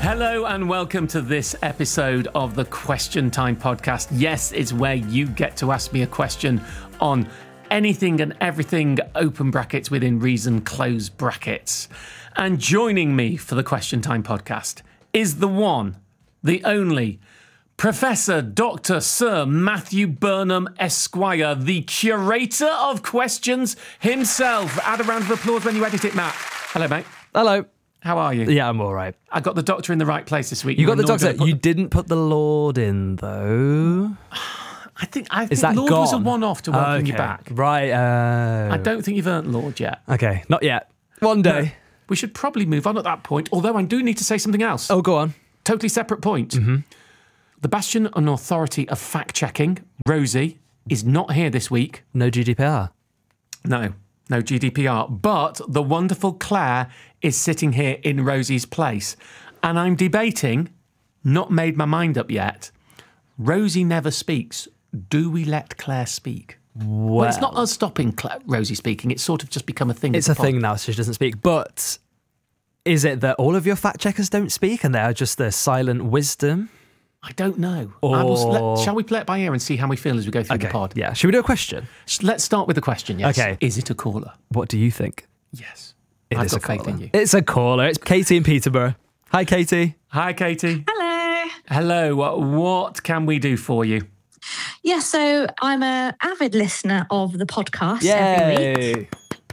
Hello and welcome to this episode of the Question Time podcast. Yes, it's where you get to ask me a question on anything and everything, open brackets within reason, close brackets. And joining me for the Question Time podcast is the one, the only, Professor Dr. Sir Matthew Burnham Esquire, the curator of questions himself. Add a round of applause when you edit it, Matt. Hello, mate. Hello. How are you? Yeah, I'm all right. I got the doctor in the right place this week. You got the doctor. You didn't put the Lord in, though. I think that Lord gone? was a one-off to welcome you back. Right. I don't think you've earned Lord yet. Okay, not yet. One day. We should probably move on at that point, although I do need to say something else. Oh, go on. Totally separate point. Mm-hmm. The bastion and authority of fact-checking, Rosie, is not here this week. No GDPR. No GDPR. But the wonderful Claire is sitting here in Rosie's place. And I'm debating, not made my mind up yet, Rosie never speaks. Do we let Claire speak? Well, it's not us stopping Rosie speaking. It's sort of just become a thing. It's a thing now, so she doesn't speak. But is it that all of your fact checkers don't speak and they are just the silent wisdom? I don't know. Or... shall we play it by ear and see how we feel as we go through the pod? Yeah. Should we do a question? Let's start with the question, yes. Okay. Is it a caller? What do you think? Yes. I've got faith in you. It's a caller. It's Katie in Peterborough. Hi, Katie. Hi, Katie. Hello. Hello. What can we do for you? Yeah, so I'm an avid listener of the podcast Yay. every week.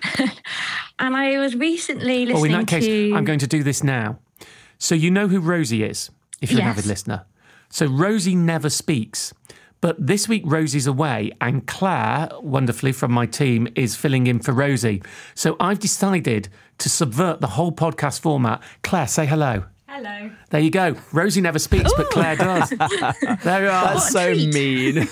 And I was recently listening in that case, to... I'm going to do this now. So you know who Rosie is, if you're an avid listener. So Rosie never speaks. But this week, Rosie's away, and Claire, wonderfully from my team, is filling in for Rosie. So I've decided to subvert the whole podcast format. Claire, say hello. Hello. There you go. Rosie never speaks, but Claire does. There you are. That's so mean.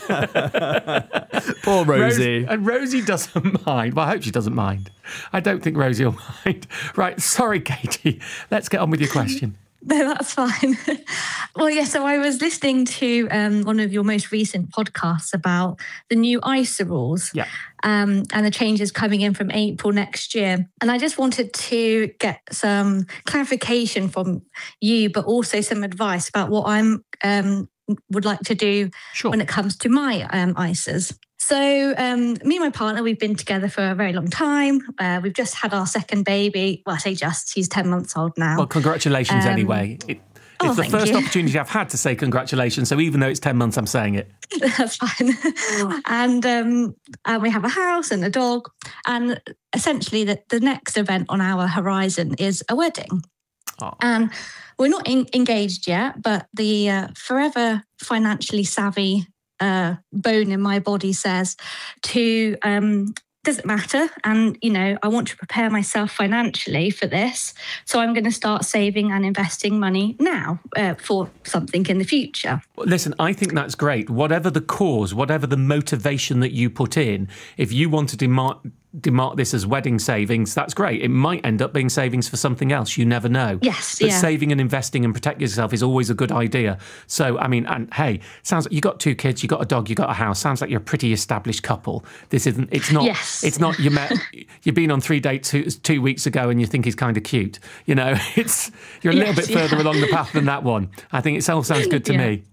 Poor Rosie. And Rosie doesn't mind. Well, I hope she doesn't mind. I don't think Rosie will mind. Right, sorry, Katie. Let's get on with your question. No, that's fine. Well, yeah, so I was listening to one of your most recent podcasts about the new ISA rules and the changes coming in from April next year. And I just wanted to get some clarification from you, but also some advice about what I'm would like to do when it comes to my ISAs. So me and my partner, we've been together for a very long time. We've just had our second baby. Well, I say just, he's 10 months old now. Well, congratulations anyway. It's the first opportunity I've had to say congratulations. So even though it's 10 months, I'm saying it. That's fine. And we have a house and a dog. And essentially the next event on our horizon is a wedding. Oh. And we're not engaged yet, but the forever financially savvy bone in my body says to doesn't matter, and I want to prepare myself financially for this, so I'm going to start saving and investing money now for something in the future. Listen, I think that's great. Whatever the cause, whatever the motivation that you put in, if you want to demark this as wedding savings, that's great. It might end up being savings for something else. You never know. Yes, but saving and investing and protecting yourself is always a good idea. So, I mean, and hey, sounds like you got 2 kids, you got a dog, you got a house. Sounds like you're a pretty established couple. It's not you met, you've been on 3 dates 2 weeks ago and you think he's kind of cute. You're a little bit further along the path than that one. I think it all sounds good to me.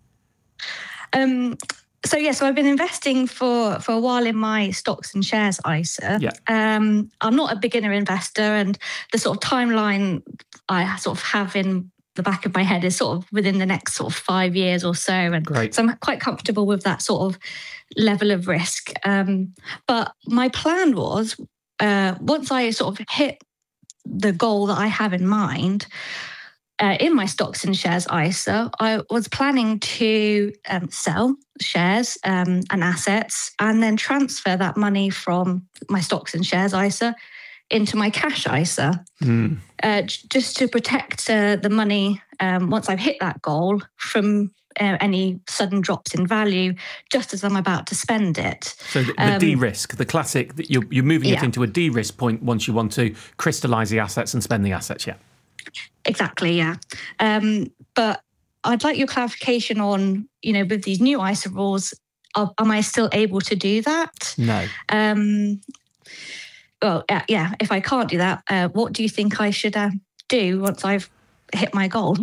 So I've been investing for a while in my stocks and shares ISA. Yeah. I'm not a beginner investor, and the sort of timeline I sort of have in the back of my head is sort of within the next sort of 5 years or so. And Great. So I'm quite comfortable with that sort of level of risk. But my plan was, once I sort of hit the goal that I have in mind, in my stocks and shares ISA, I was planning to sell shares and assets and then transfer that money from my stocks and shares ISA into my cash ISA, just to protect the money once I've hit that goal from any sudden drops in value, just as I'm about to spend it. So the de-risk, the classic, that you're moving it into a de-risk point once you want to crystallise the assets and spend the assets, Exactly, yeah. But I'd like your clarification on, with these new ISA rules, am I still able to do that? No. Well, if I can't do that, what do you think I should do once I've hit my goal.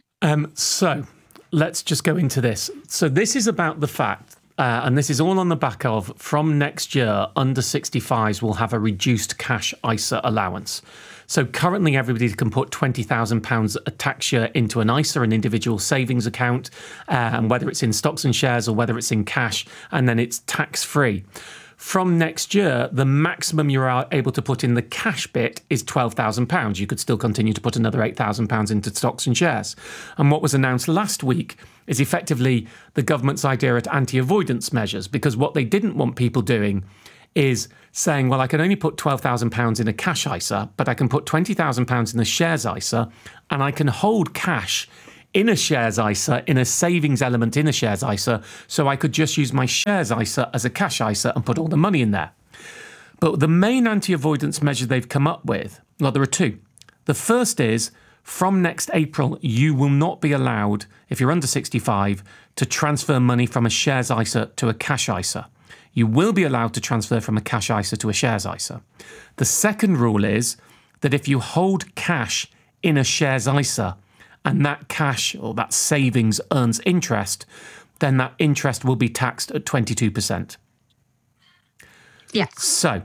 So let's just go into this. So this is about the fact, and this is all on the back of, from next year, under 65s will have a reduced cash ISA allowance. So currently everybody can put £20,000 a tax year into an ISA, an individual savings account, and whether it's in stocks and shares or whether it's in cash, and then it's tax-free. From next year, the maximum you're able to put in the cash bit is £12,000. You could still continue to put another £8,000 into stocks and shares. And what was announced last week is effectively the government's idea at anti-avoidance measures, because what they didn't want people doing is saying, well, I can only put £12,000 in a cash ISA, but I can put £20,000 in a shares ISA, and I can hold cash in a shares ISA, in a savings element in a shares ISA, so I could just use my shares ISA as a cash ISA and put all the money in there. But the main anti-avoidance measure they've come up with, well, there are two. The first is, from next April, you will not be allowed, if you're under 65, to transfer money from a shares ISA to a cash ISA. You will be allowed to transfer from a cash ISA to a shares ISA. The second rule is that if you hold cash in a shares ISA, and that cash or that savings earns interest, then that interest will be taxed at 22%. Yeah. So,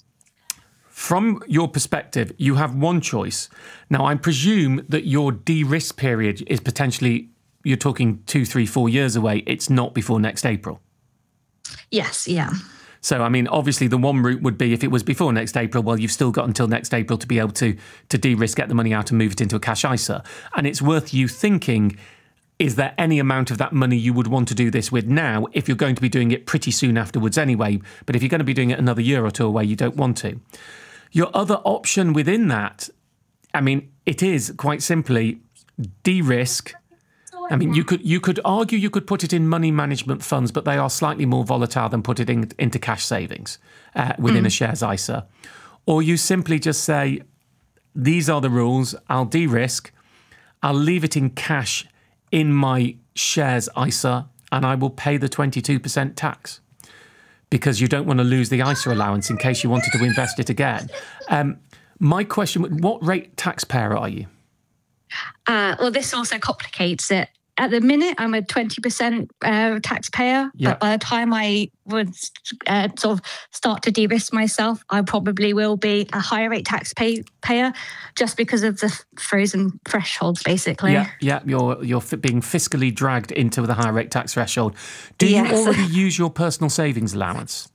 from your perspective, you have one choice. Now, I presume that your de-risk period is potentially, you're talking 2, 3, 4 years away. It's not before next April. Yes, yeah. So, I mean, obviously the one route would be if it was before next April, well, you've still got until next April to be able to de-risk, get the money out and move it into a cash ISA. And it's worth you thinking, is there any amount of that money you would want to do this with now if you're going to be doing it pretty soon afterwards anyway? But if you're going to be doing it another year or two away, you don't want to. Your other option within that, I mean, it is quite simply de-risk. I mean, you could argue you could put it in money management funds, but they are slightly more volatile than put it into cash savings within a shares ISA. Or you simply just say, these are the rules, I'll de-risk, I'll leave it in cash in my shares ISA, and I will pay the 22% tax because you don't want to lose the ISA allowance in case you wanted to invest it again. My question, what rate taxpayer are you? Well, this also complicates it. At the minute, I'm a 20% taxpayer, but by the time I would sort of start to de-risk myself, I probably will be a higher rate taxpayer just because of the frozen thresholds, basically. Yeah, you're being fiscally dragged into the higher rate tax threshold. Do you already use your personal savings allowance?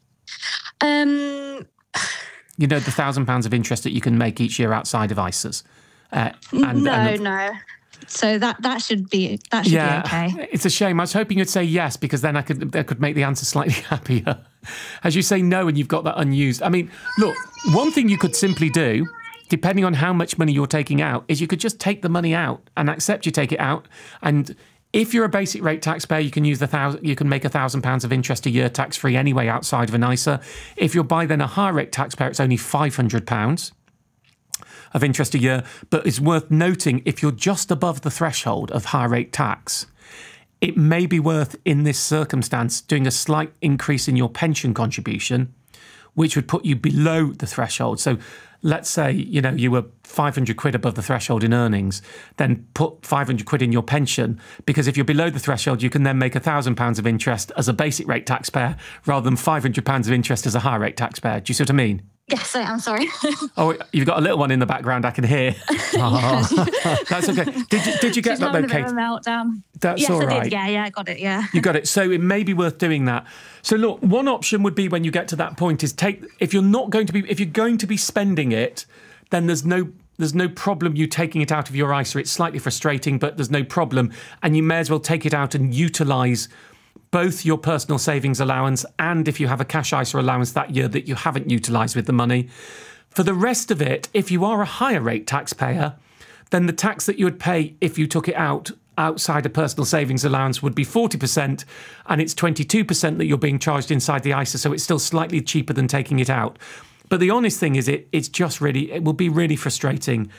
You know, the £1,000 of interest that you can make each year outside of ISAs? No. So that should be okay. It's a shame. I was hoping you'd say yes, because then I could make the answer slightly happier. As you say no and you've got that unused. I mean, look, one thing you could simply do, depending on how much money you're taking out, is you could just take the money out and accept you take it out. And if you're a basic rate taxpayer, you can use you can make £1,000 of interest a year tax free anyway outside of an ISA. If you're by then a high rate taxpayer, it's only £500 of interest a year. But it's worth noting, if you're just above the threshold of high rate tax, it may be worth, in this circumstance, doing a slight increase in your pension contribution, which would put you below the threshold. So let's say, you were 500 quid above the threshold in earnings, then put 500 quid in your pension, because if you're below the threshold, you can then make £1,000 of interest as a basic rate taxpayer rather than £500 of interest as a high rate taxpayer. Do you see what I mean? Yes, I am. Sorry. Oh, you've got a little one in the background, I can hear. Oh, that's okay. Did you get that though, Kate? A meltdown. That's all right. I did. Yeah, I got it. Yeah. You got it. So it may be worth doing that. So look, one option would be, when you get to that point, is if you're going to be spending it, then there's no problem you taking it out of your ISA. It's slightly frustrating, but there's no problem, and you may as well take it out and utilise both your personal savings allowance and if you have a cash ISA allowance that year that you haven't utilised with the money. For the rest of it, if you are a higher rate taxpayer, then the tax that you would pay if you took it out outside a personal savings allowance would be 40%, and it's 22% that you're being charged inside the ISA, so it's still slightly cheaper than taking it out. But the honest thing is it will be really frustrating.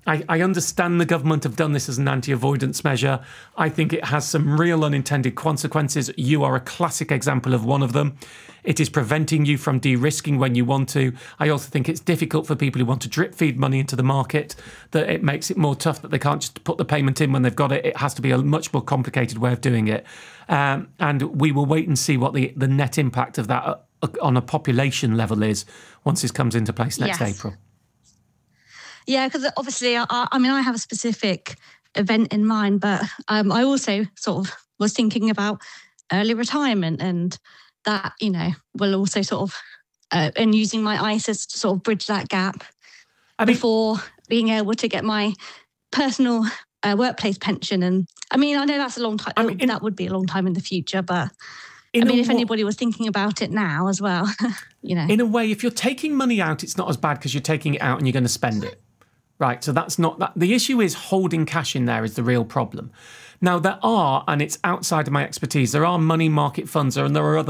I understand the government have done this as an anti-avoidance measure. I think it has some real unintended consequences. You are a classic example of one of them. It is preventing you from de-risking when you want to. I also think it's difficult for people who want to drip feed money into the market, that it makes it more tough, that they can't just put the payment in when they've got it. It has to be a much more complicated way of doing it. And we will wait and see what the net impact of that on a population level is once this comes into place next April. Yeah, because obviously, I have a specific event in mind, but I also sort of was thinking about early retirement, and that, will also sort of, and using my ISAs to sort of bridge that gap before being able to get my personal workplace pension. And I know that's a long time, that would be a long time in the future, but if anybody was thinking about it now as well, In a way, if you're taking money out, it's not as bad because you're taking it out and you're going to spend it. Right, so that's not that. The issue is holding cash in there is the real problem. Now, there are, and it's outside of my expertise, there are money market funds and there are other